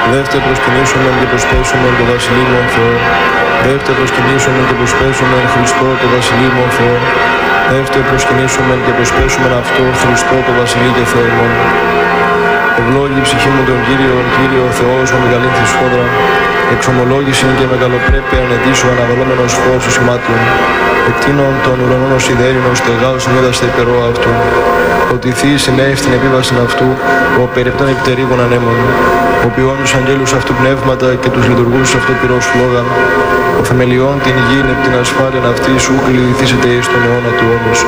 Δεύτε προσκυνήσομεν και προσπέσομεν το βασιλείμον Θεό. Δεύτε προσκυνήσομεν και προσπέσομεν Χριστό το βασιλείμον Θεό. Δεύτε προσκυνήσομεν και προσπέσομεν αυτό Χριστό το βασιλεί και Θεό ημών. Ευλόγη ψυχή μου τον Κύριον, Κύριο Θεός μου μεγαλύνθη σφόδρα. Εξομολόγησιν και μεγαλοπρέπεια ανετήσου αναβαλόμενος φως του σημάτιον. Εκτείνων των ουρανών ως ιδέρινος στεγάωσιν είδαστε υπερό αυτού. Ότι θείς συνέχει την επίβαση αυτού, ο περιπτών επιτερίγων ανέμων. Ο ποιόν τους αγγέλους αυτού πνεύματα και τους λειτουργούς αυτού πυρός φλόγαν. Ο θεμελιών την γην επ' την ασφάλεια αυτή σου κλειδηθήσετε εις τον αιώνα του αιώνος.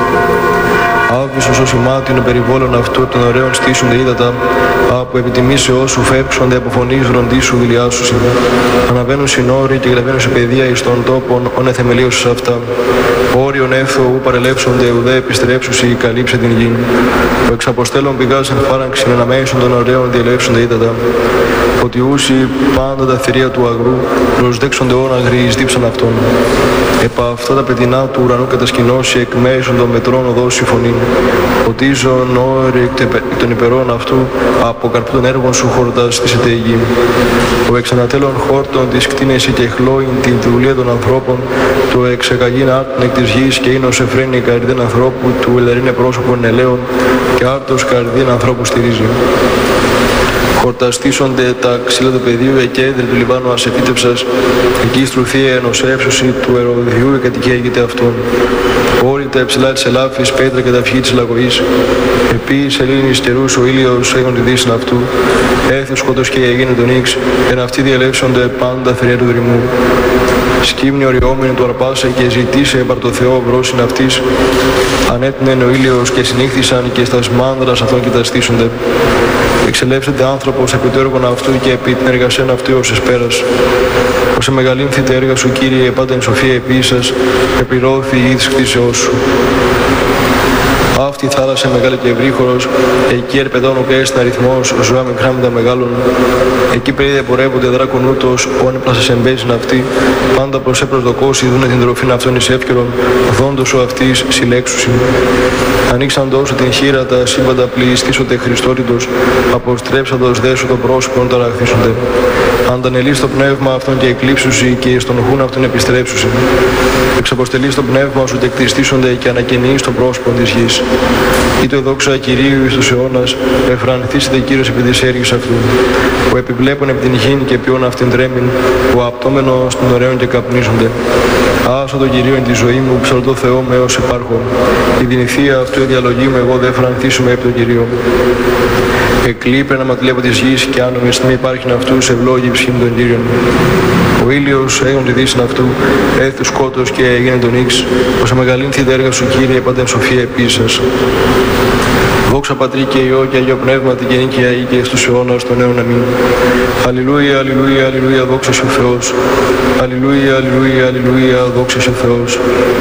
Άβυσος ως ημάτιον περιβόλων αυτού των ωραίων στήσονται ύδατα, από επιτιμήσεώς σου φεύξονται από φωνής ροντίσου δηλιάσουσιν. Αναβαίνουν συνόροι και γραβαίνουν σε παιδεία εις των τόπων, ον εθεμελίωσες αυτά. Όριον έθω ου παρελεύσονται, ουδέ επιστρέψουσι, καλύψε την γη. Ο εξαποστέλων πηγάς εν φάραγξιν, αναμέσων των ωραίων διελεύσονται ύδατα. Ότι ούσι πάντα τα θηρία του αγρού, προσδέξονται όν αγροί εις δίψαν αυτών. Επα αυτά τα πετεινά του ουρανού κατασκηνώσει εκ μέσων των μετρών οδός συμφωνήν. Οτίζον όροι εκ των υπερών αυτού, από καρπού των έργων σου χορταστήσεται η γη. Ο εξανατέλων χόρτων της κτίνεσαι και χλώην την δουλεία των ανθρώπων, το εξεκαγήν άρτην εκ της γης και είναι ως εφραίνει καρδίν ανθρώπου, του ελερίνε πρόσωπον ελαίων και άρτος καρδίν ανθρώπου στηρίζει. Χορταστήσονται τα ξύλα του πεδίου, εκέντρη του Λιβάνου ασεφύτευσας, εκεί στρουθία ενωσρέψωση του Ερωδιού η κατοικία γείται αυτών. Όρη τα υψηλά της ελάφης, πέτρα και τα αυγή της λαγωής. Επί σελήνης καιρούς ο ήλιος έγον τη δύσιν αυτού, έθιος σκότος και έγινε τον ίξ, εν αυτοί διαλέψονται πάντα θηρία του δρυμού. Σκύμνη οριόμενη του αρπάσε και ζητήσε επαρ το Θεό βρόσιν αυτής, ανέτεινεν ο ήλιος και συνήχθησαν και στας μάνδρας αυτών κοιταστήσονται. Εξελεύσετε άνθρωπος επί το έργον αυτού και επί την εργασίαν αυτού ως εσπέρας. Ως εμεγαλύνθητε έργα σου, Κύριε, πάντα εν σοφία επίησας, επιρώθη η της κτήσεώς σου. Αυτή η θάλασσα μεγάλη και ευρύχωρος, εκεί ερπετών ο καίστην αριθμός, ζωά μικρά με τα μεγάλων. Εκεί περίδε πορεύονται δράκον ούτως, όν έπλασες εμπέζιν αυτή, πάντα προς έπροσδοκώσει δούνε την τροφήν αυτών εις εύκαιρον, δόντος ο αυτής συλλέξουσιν. Ανοίξαν τόσο την χείρα τα σύμπαντα πληστήσονται Χριστόριτος, αποστρέψαντος δέσου το πρόσωπον ταραχθήσονται. Αντανελείς το πνεύμα αυτών και εκλείψουσι και στον χούν αυτών επιστρέψουσι. Εξαποστελείς το πνεύμα σου και εκτιστήσονται και ανακαινείς το πρόσωπο της γης. Είτε δόξα Κυρίου εις τους αιώνας, εφρανθήσετε Κύριος επί της έργης αυτού. Ο επιβλέπων επί την γην και ποιον αυτήν τρέμην, ο απτόμενος των ωραίων και καπνίζονται. Άσο το Κυρίο εν τη ζωή μου, ψαλτώ Θεό με ως υπάρχω. Η δυνηθία αυτού η διαλογή μου, εγώ δε φρανθήσουμε επί το Κυρίο. Εκλείπε να ματλεύω της γης και άνω μες μη υπάρχειν αυτούς ευλόγη ψυχήν των Κύριων. Ο ήλιος έγον τη δύσιν αυτού, έθου σκότος και έγινε τον ίξ, ως αμεγαλύνθη τα έργα σου, Κύριε, πάντα εν σοφία επίσης. Δόξα Πατρί και Υιό και Αγίο Πνεύματι και νίκαια ή και στους αιώνας των αιών αμήν. Αλληλούια, αλληλούια, αλληλούια, δόξα σου Θεός. Αλληλούια, αλληλούια, αλληλούια, δόξα σου Θεός.